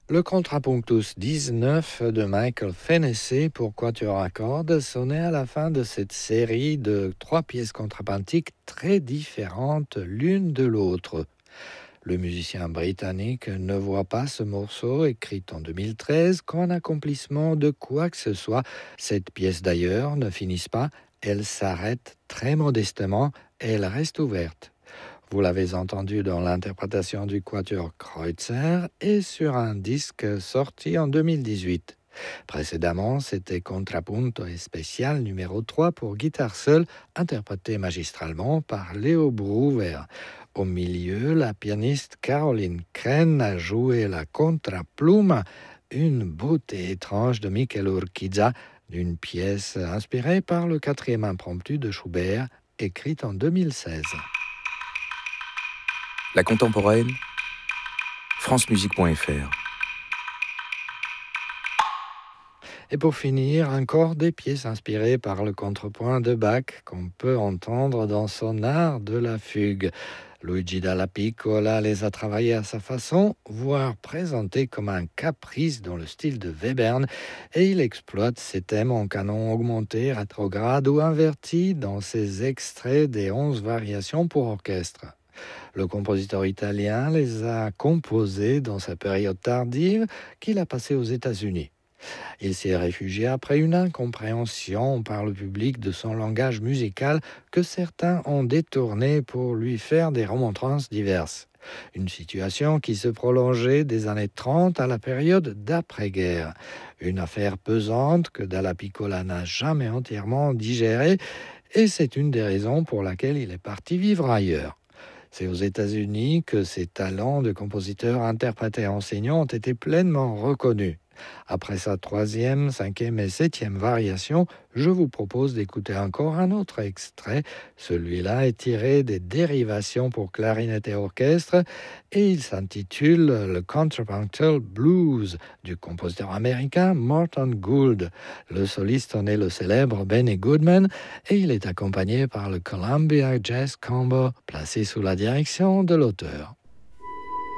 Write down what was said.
Le Contrapunctus 19 de Michael Fennessy pour quatuor à cordes sonnait à la fin de cette série de 3 pièces contrapuntiques très différentes l'une de l'autre. Le musicien britannique ne voit pas ce morceau, écrit en 2013, comme un accomplissement de quoi que ce soit. Cette pièce d'ailleurs ne finit pas, elle s'arrête très modestement et elle reste ouverte. Vous l'avez entendu dans l'interprétation du quatuor Kreutzer et sur un disque sorti en 2018. Précédemment, c'était Contrapunto Especial numéro 3 pour guitare seule, interprété magistralement par Leo Bruver. Au milieu, la pianiste Caroline Kren a joué la contrapluma, une beauté étrange de Michel Urquiza, d'une pièce inspirée par le 4e impromptu de Schubert, écrite en 2016. La contemporaine, francemusique.fr. Et pour finir, encore des pièces inspirées par le contrepoint de Bach qu'on peut entendre dans son art de la fugue. Luigi Dalla Piccola les a travaillées à sa façon, voire présentées comme un caprice dans le style de Webern, et il exploite ces thèmes en canon augmenté, rétrograde ou inverti dans ses extraits des 11 variations pour orchestre. Le compositeur italien les a composées dans sa période tardive qu'il a passée aux États-Unis. Il s'est réfugié après une incompréhension par le public de son langage musical que certains ont détourné pour lui faire des remontrances diverses. Une situation qui se prolongeait des années 30 à la période d'après-guerre. Une affaire pesante que Dalla Piccola n'a jamais entièrement digérée, et c'est une des raisons pour laquelle il est parti vivre ailleurs. C'est aux États-Unis que ses talents de compositeur, interprète et enseignant ont été pleinement reconnus. Après sa 3e, 5e et 7e variation, je vous propose d'écouter encore un autre extrait. Celui-là est tiré des dérivations pour clarinette et orchestre et il s'intitule le Contrapuntal Blues du compositeur américain Morton Gould. Le soliste en est le célèbre Benny Goodman et il est accompagné par le Columbia Jazz Combo placé sous la direction de l'auteur.